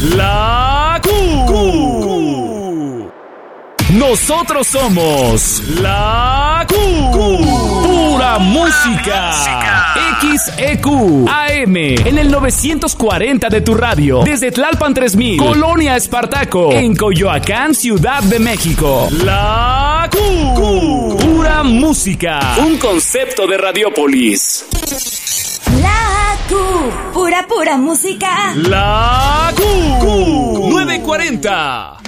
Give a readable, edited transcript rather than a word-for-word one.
La Q. Nosotros somos La Q. Pura música. XEQ AM en el 940 de tu radio. Desde Tlalpan 3000, Colonia Espartaco, en Coyoacán, Ciudad de México. La Q. Pura música. Un concepto de Radiopolis. La Q. Pura música. La Q. 940.